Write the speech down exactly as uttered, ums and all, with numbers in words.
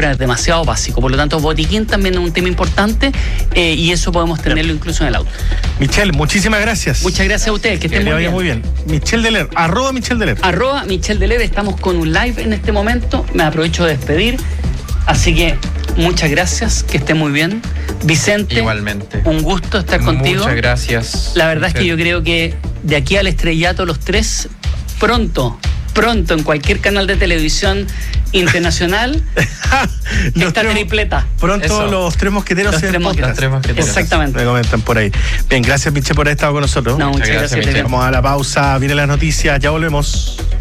compra es demasiado básico. Por lo tanto, botiquín también es un tema importante eh, y eso podemos tenerlo incluso en el auto. Michelle, muchísimas gracias. Muchas gracias a ustedes, que estén que muy bien. muy bien. Michelle Deler, arroba Michelle Deler. Arroba Michelle Deler, estamos con un live en este momento. Me aprovecho de despedir. Así que muchas gracias, que esté muy bien. Vicente, igualmente. Un gusto estar contigo. Muchas gracias. La verdad es que yo creo que de aquí al estrellato los tres, pronto, pronto en cualquier canal de televisión internacional, esta tres, tripleta. Pronto Eso. los tres mosqueteros Los se tres podcast. Los tres mosqueteros. Exactamente. Me comentan por ahí. Bien, gracias Michelle por haber estado con nosotros. No, muchas Muchas gracias. gracias, Te Michelle. Vamos a la pausa, vienen las noticias, ya volvemos.